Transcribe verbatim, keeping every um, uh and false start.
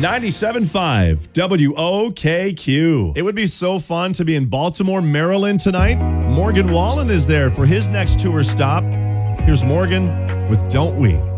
ninety-seven point five W O K Q. It would be so fun to be in Baltimore, Maryland tonight. Morgan Wallen is there for his next tour stop. Here's Morgan with Don't We.